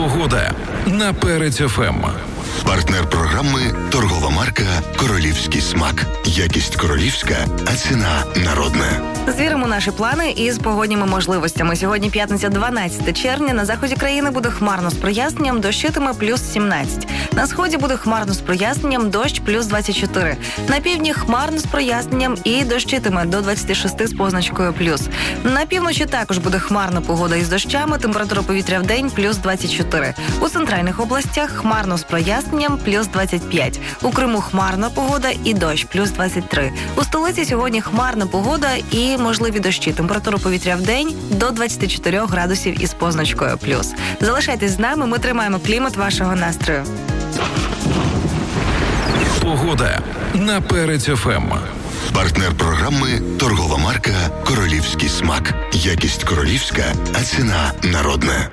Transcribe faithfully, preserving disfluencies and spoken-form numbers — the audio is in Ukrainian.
Погода на Перець еф ем. Партнер програми – торгова марка «Королівський смак». Якість королівська, а ціна народна. Звіримо наші плани із погодніми можливостями. Сьогодні п'ятниця, дванадцяте червня. На заході країни буде хмарно з проясненням, дощитиме плюс сімнадцять. На сході буде хмарно з проясненням, дощ плюс двадцять чотири. На півдні хмарно з проясненням і дощитиме до двадцять шість з позначкою плюс. На півночі також буде хмарна погода із дощами, температура повітря в день плюс двадцять чотири. У центральних областях хмарно з проясненням плюс двадцять п'ять. У Криму хмарна погода і дощ плюс двадцять три. У столиці сьогодні хмарна погода і можливі дощі. Температура повітря в день до двадцять чотири градусів із позначкою плюс. Залишайтесь з нами, ми тримаємо клімат вашого настрою. Погода на Перець еф ем. Партнер програми – торгова марка «Королівський смак». Якість королівська, а ціна народна.